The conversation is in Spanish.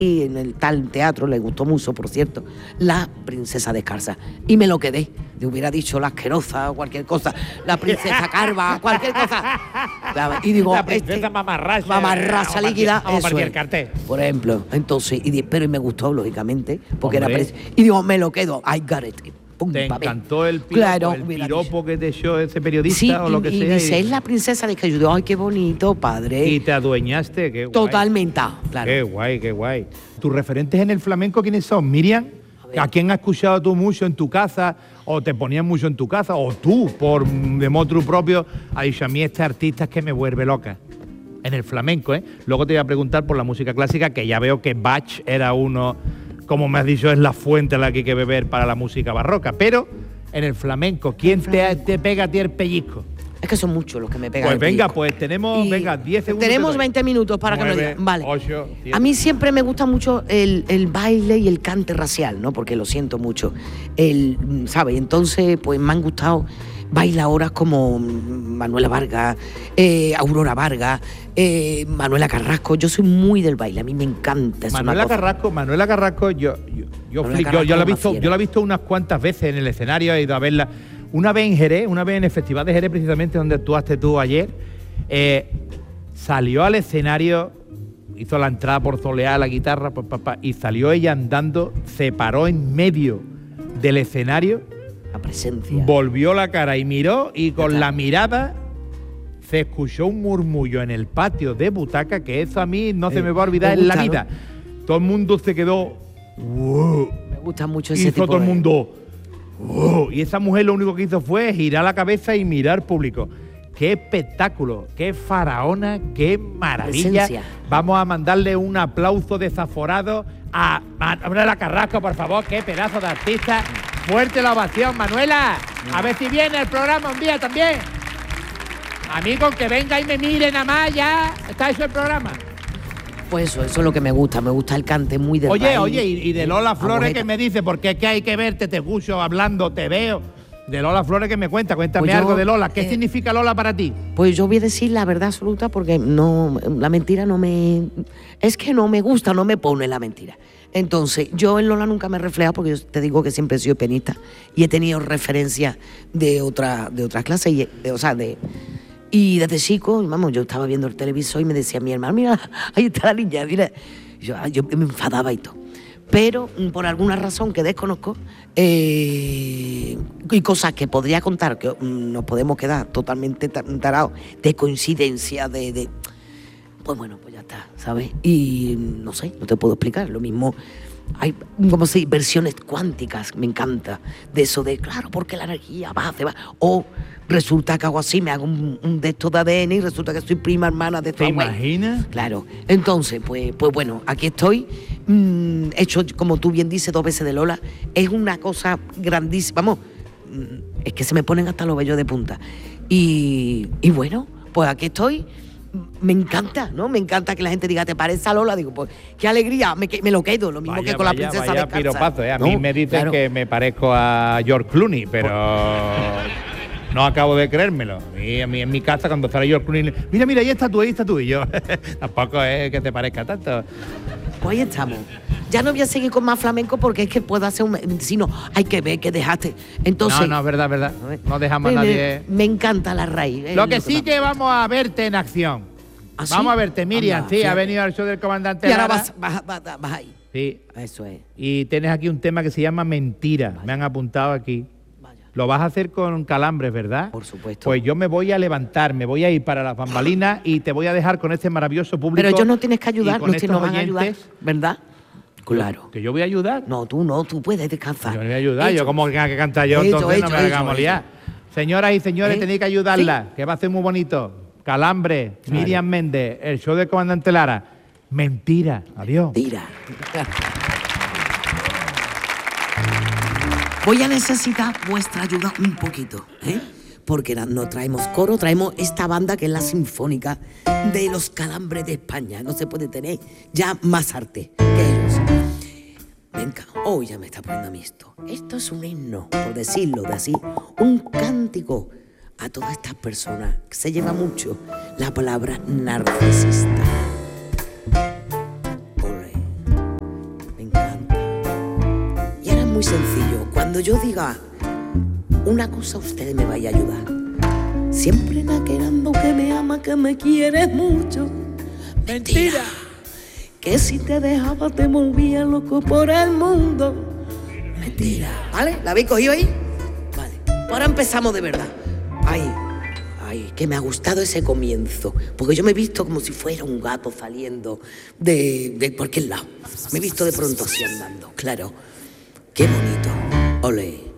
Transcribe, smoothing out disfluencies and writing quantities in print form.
y en el tal teatro, le gustó mucho, por cierto, La princesa descalza. Y me lo quedé. Le hubiera dicho la asquerosa o cualquier cosa, la princesa calva, cualquier cosa. Y digo, la princesa mamarracha. Mamarracha líquida. Vamos a eso partir es. el cartel. Por ejemplo, entonces, pero me gustó, lógicamente, porque Hombre. era y digo, me lo quedo, I got it. Pum, ¿Te pa' ver. encantó el piropo, Claro, el hubiera piropo dicho. que te echó ese periodista Sí, o lo que y sea? dice, es la princesa de que ayudó. Ay, qué bonito, padre. Y te adueñaste, qué guay. Totalmente, claro. Qué guay, qué guay. ¿Tus referentes en el flamenco quiénes son? Miriam, ¿a quién has escuchado tú mucho en tu casa? ¿O te ponían mucho en tu casa? ¿O tú, de motu propio, has dicho a mí este artista es que me vuelve loca? En el flamenco, ¿eh? Luego te voy a preguntar por la música clásica, que ya veo que Bach era uno, como me has dicho, es la fuente a la que hay que beber para la música barroca. Pero en el flamenco, ¿quién te pega a ti el pellizco? Es que son muchos los que me pegan. Pues el venga, pellizco. pues tenemos, Y 10 segundos. Tenemos 20 minutos para que me lo 9, digan. Vale. 8, 10. A mí siempre me gusta mucho el baile y el cante racial, ¿no? Porque lo siento mucho. ¿Sabes? Entonces, pues me han gustado bailadoras como Manuela Vargas, Aurora Vargas, Manuela Carrasco. Yo soy muy del baile, a mí me encanta. Manuela Carrasco, yo la he visto unas cuantas veces en el escenario, he ido a verla. Una vez en Jerez, una vez en el Festival de Jerez, precisamente donde actuaste tú ayer, salió al escenario, hizo la entrada por soleá, la guitarra, y salió ella andando, se paró en medio del escenario, La presencia. volvió la cara y miró, y con la mirada se escuchó un murmullo en el patio de butaca, que eso a mí no se me va a olvidar en la vida. Todo el mundo se quedó... Me gusta mucho ese hizo tipo todo el de... mundo... y esa mujer lo único que hizo fue girar la cabeza y mirar público. ¡Qué espectáculo! ¡Qué faraona! ¡Qué maravilla! Presencia. Vamos a mandarle un aplauso desaforado a Manuela Carrasco, por favor. ¡Qué pedazo de artista! ¡Fuerte la ovación, Manuela! A ver si viene el programa un día también. A mí con que venga y me mire nada más ya está hecho el programa. Pues eso es lo que me gusta el cante muy de Oye, y de Lola Flores, ¿qué me dice? Porque es que hay que verte, te escucho hablando, te veo. De Lola Flores, ¿qué me cuenta? Cuéntame Pues yo, algo de Lola. ¿Qué significa Lola para ti? Pues yo voy a decir la verdad absoluta porque no, la mentira no me... Es que no me gusta, no me pone la mentira. Entonces, yo en Lola nunca me reflejo porque yo te digo que siempre he sido pianista y he tenido referencias de otras clases, y desde chico, vamos, yo estaba viendo el televisor y me decía mi hermano, mira, ahí está la niña, mira. Yo me enfadaba y todo. Pero por alguna razón que desconozco, y cosas que podría contar, que nos podemos quedar totalmente tarados de coincidencia, pues bueno, pues ya está, ¿sabes? Y no sé, no te puedo explicar. Lo mismo, hay, como se dice, versiones cuánticas, me encanta, de eso de, claro, porque la energía va, se va. O resulta que hago así, me hago un de estos de ADN y resulta que soy prima hermana de esta. ¿Te imaginas? Claro. Entonces, pues bueno, aquí estoy, hecho, como tú bien dices, 2 veces de Lola. Es una cosa grandísima, vamos, es que se me ponen hasta los vellos de punta. Y bueno, pues aquí estoy. Me encanta, ¿no? Me encanta que la gente diga, ¿te parece a Lola? Digo, pues, qué alegría, me lo quedo, lo mismo que con la princesa vaya descalza. piropazo, ¿eh? A mí me dicen claro. que me parezco a George Clooney, pero no acabo de creérmelo. A mí en mi casa, cuando sale George Clooney, mira, ahí está tú. Y yo, tampoco es que te parezca tanto. Pues ahí estamos. Ya no voy a seguir con más flamenco porque es que puedo hacer si no, hay que ver que dejaste. Entonces, No, es verdad. No dejamos a nadie. Me encanta la raíz. Lo que sí que vamos a verte en acción. ¿Ah, sí? Vamos a verte, Miriam, Anda, sí, fíjate. ha venido al show del comandante Y ahora Lara. vas ahí. Sí, Eso es. y tienes aquí un tema que se llama Mentira. Vaya. Me han apuntado aquí. Vaya. Lo vas a hacer con calambres, ¿verdad? Por supuesto. Pues yo me voy a levantar, me voy a ir para las bambalinas y te voy a dejar con este maravilloso público. Pero ellos no tienes que ayudar, y con estos nos van a ayudar, oyentes. ¿verdad? Claro. ¿Que yo voy a ayudar? No, tú puedes descansar. Yo no voy a ayudar, Hecho. yo como que cantar yo, Hecho, entonces no me hecho, hagamos liar. Señoras y señores, tenéis que ayudarla, ¿Sí? que va a ser muy bonito. Calambre, Claro. Miriam Méndez, el show del comandante Lara. Mentira. Adiós. Tira. Voy a necesitar vuestra ayuda un poquito, ¿eh? Porque no traemos coro, traemos esta banda que es la Sinfónica de los Calambres de España. No se puede tener ya más arte que ellos. Venga, ya me está poniendo a mí esto. Esto es un himno, por decirlo de así, un cántico a todas estas personas que se lleva mucho la palabra narcisista. muy sencillo. Cuando yo diga una cosa, usted me vaya a ayudar. Siempre naquerando que me ama, que me quieres mucho. Mentira. Que si te dejaba te volvía loco por el mundo. Mentira. ¿Vale? ¿La habéis cogido ahí? Vale. Ahora empezamos de verdad. Ay, que me ha gustado ese comienzo. Porque yo me he visto como si fuera un gato saliendo de cualquier lado. Me he visto de pronto así andando, claro. Qué bonito. Ole.